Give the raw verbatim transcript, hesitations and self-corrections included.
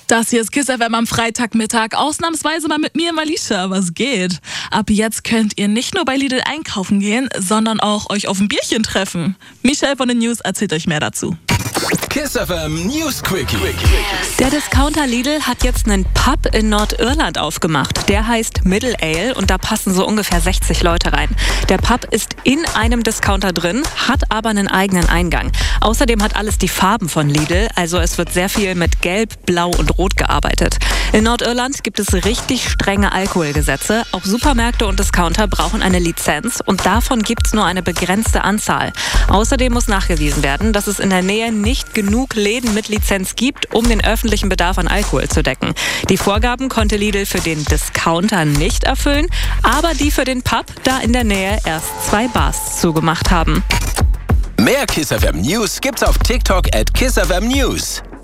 Das hier ist Kiss F M am Freitagmittag. Ausnahmsweise mal mit mir, Malisha. Was geht? Ab jetzt könnt ihr nicht nur bei Lidl einkaufen gehen, sondern auch euch auf ein Bierchen treffen. Michelle von den News erzählt euch mehr dazu. Kiss F M News Quickie. Der Discounter Lidl hat jetzt einen Pub in Nordirland aufgemacht. Der heißt Middle Ale und da passen so ungefähr sechzig Leute rein. Der Pub ist in einem Discounter drin, hat aber einen eigenen Eingang. Außerdem hat alles die Farben von Lidl, also es wird sehr viel mit Gelb, Blau und Rot gearbeitet. In Nordirland gibt es richtig strenge Alkoholgesetze. Auch Supermärkte und Discounter brauchen eine Lizenz und davon gibt es nur eine begrenzte Anzahl. Außerdem muss nachgewiesen werden, dass es in der Nähe nicht genug Läden mit Lizenz gibt, um den öffentlichen Bedarf an Alkohol zu decken. Die Vorgaben konnte Lidl für den Discounter nicht erfüllen, aber die für den Pub, da in der Nähe erst zwei Bars zugemacht haben. Mehr Kiss F M News gibt's auf TikTok at Kiss F M News.